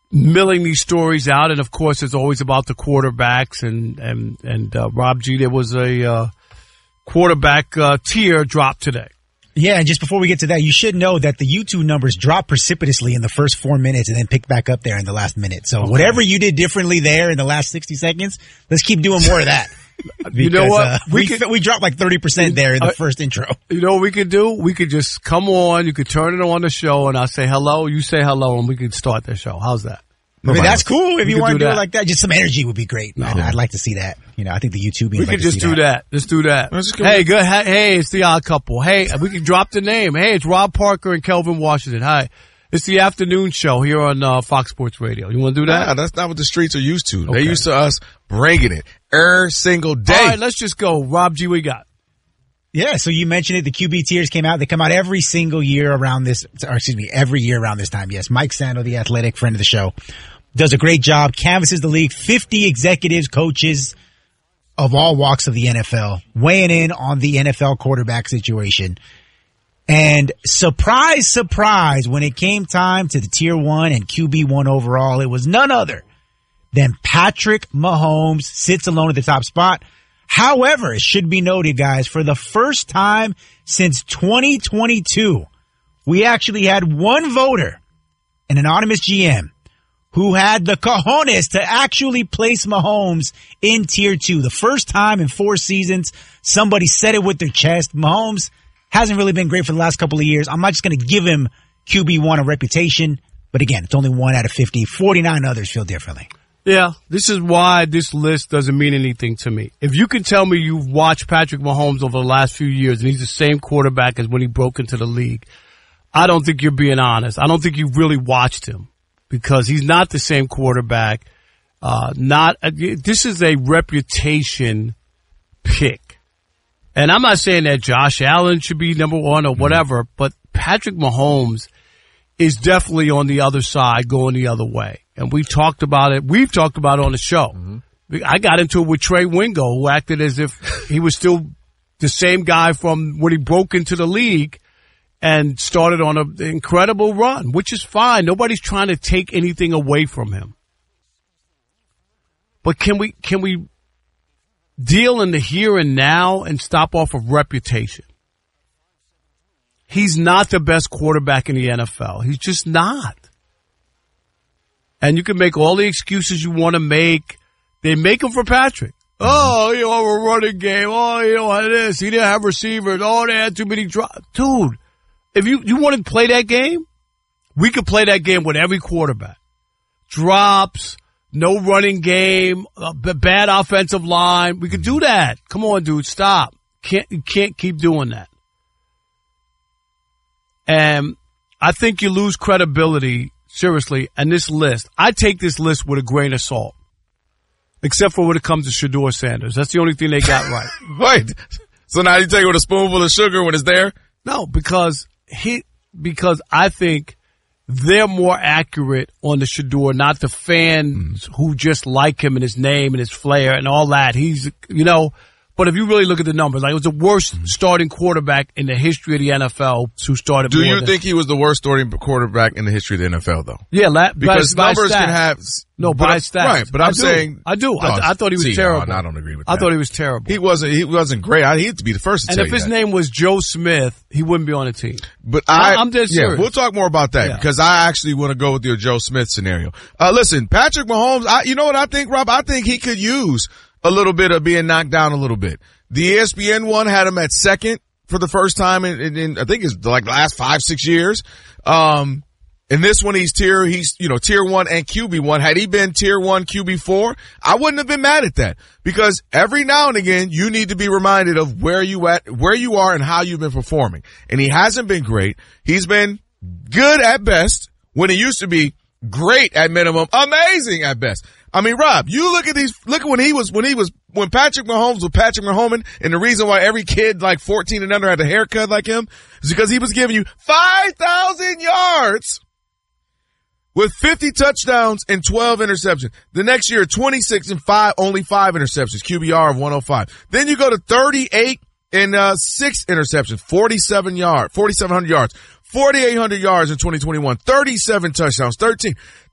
milling these stories out, and of course, it's always about the quarterbacks. And Rob G, there was a quarterback tier drop today. Yeah, and just before we get to that, you should know that the YouTube numbers dropped precipitously in the first 4 minutes and then picked back up there in the last minute. So whatever you did differently there in the last 60 seconds, let's keep doing more of that. Because, you know what? We dropped like 30% there in the first intro. You know what we could do? We could just come on. You could turn it on the show, and I'll say hello. You say hello, and we could start the show. How's that? I mean, that's cool if you want to do it like that. Just some energy would be great. No. I'd like to see that. You know, I think the YouTubing. We could just do that. Just do that. Hey, good. Hey, it's the Odd Couple. Hey, we can drop the name. Hey, it's Rob Parker and Kelvin Washington. Hi. It's the afternoon show here on Fox Sports Radio. You want to do that? Nah, that's not what the streets are used to. Okay. They're used to us bringing it every single day. All right, let's just go. Rob G, we got. Yeah, so you mentioned it. The QB tiers came out. They come out every single year around this, every year around this time. Yes, Mike Sando, the Athletic, friend of the show, does a great job, canvasses the league, 50 executives, coaches of all walks of the NFL, weighing in on the NFL quarterback situation. And surprise, surprise, when it came time to the Tier 1 and QB1 overall, it was none other than Patrick Mahomes sits alone at the top spot. However, it should be noted, guys, for the first time since 2022, we actually had one voter, an anonymous GM, who had the cojones to actually place Mahomes in Tier 2. The first time in 4 seasons, somebody said it with their chest. Mahomes hasn't really been great for the last couple of years. I'm not just going to give him QB1 a reputation, but again, it's only 1 out of 50. 49 others feel differently. Yeah, this is why this list doesn't mean anything to me. If you can tell me you've watched Patrick Mahomes over the last few years and he's the same quarterback as when he broke into the league, I don't think you're being honest. I don't think you've really watched him. Because he's not the same quarterback. This is a reputation pick. And I'm not saying that Josh Allen should be number 1 or whatever, but Patrick Mahomes is definitely on the other side, going the other way. And we talked about it. We've talked about it on the show. Mm-hmm. I got into it with Trey Wingo, who acted as if he was still the same guy from when he broke into the league and started on an incredible run, which is fine. Nobody's trying to take anything away from him. But can we deal in the here and now and stop off of reputation? He's not the best quarterback in the NFL. He's just not. And you can make all the excuses you want to make. They make them for Patrick. Oh, you know, a running game. Oh, you know, this. He didn't have receivers. Oh, they had too many drops. Dude. If you want to play that game, we could play that game with every quarterback. Drops, no running game, bad offensive line. We could do that. Come on, dude, stop. You can't keep doing that. And I think you lose credibility, seriously, and this list. I take this list with a grain of salt, except for when it comes to Shedeur Sanders. That's the only thing they got right. Wait, so now you take it with a spoonful of sugar when it's there? No, because I think they're more accurate on the Shedeur, not the fans who just like him and his name and his flair and all that. He's, you know, but if you really look at the numbers, like it was the worst starting quarterback in the history of the NFL who started. Do you think he was the worst starting quarterback in the history of the NFL, though? Yeah, because numbers can have by stats. Right, but I'm saying I do. I thought he was terrible. I don't agree with that. I thought he was terrible. He wasn't great. He had to be the first to and tell if you his that. name was Joe Smith, he wouldn't be on the team. But I'm dead serious. We'll talk more about that because I actually want to go with your Joe Smith scenario. Listen, Patrick Mahomes, you know what I think, Rob? I think he could use a little bit of being knocked down a little bit. The ESPN one had him at second for the first time in I think it's like the last 5-6 years. In this one, he's tier 1 and QB1. Had he been tier 1 QB4, I wouldn't have been mad at that because every now and again, you need to be reminded of where you are and how you've been performing. And he hasn't been great. He's been good at best when he used to be great at minimum, amazing at best. I mean, Rob, you look at when Patrick Mahomes was Patrick Mahomes, and the reason why every kid like 14 and under had a haircut like him is because he was giving you 5,000 yards with 50 touchdowns and 12 interceptions. The next year, 26 and 5, only 5 interceptions, QBR of 105. Then you go to 38 and 6 interceptions, 4,700 yards, 4,800 yards in 2021, 37 touchdowns, 13.